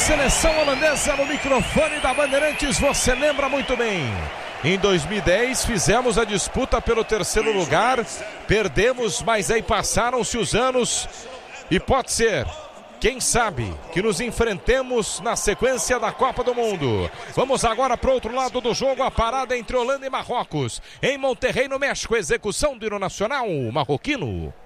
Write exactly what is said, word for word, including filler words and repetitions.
seleção holandesa no microfone da Bandeirantes, você lembra muito bem. Em dois mil e dez fizemos a disputa pelo terceiro lugar, perdemos, mas aí passaram-se os anos e pode ser, quem sabe, que nos enfrentemos na sequência da Copa do Mundo. Vamos agora para o outro lado do jogo, a parada entre Holanda e Marrocos. Em Monterrey, no México, execução do hino nacional marroquino.